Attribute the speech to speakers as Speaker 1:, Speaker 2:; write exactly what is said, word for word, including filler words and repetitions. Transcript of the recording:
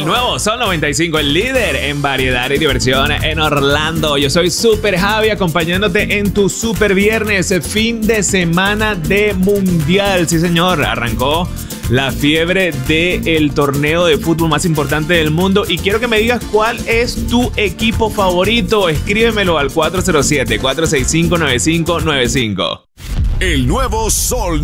Speaker 1: El nuevo Sol noventa y cinco, el líder en variedad y diversión en Orlando. Yo soy Super Javi, acompañándote en tu Super Viernes, fin de semana de Mundial. Sí, señor, arrancó la fiebre del torneo de fútbol más importante del mundo y quiero que me digas cuál es tu equipo favorito. Escríbemelo al cuatro cero siete, cuatro seis cinco, nueve cinco nueve cinco.
Speaker 2: El nuevo Sol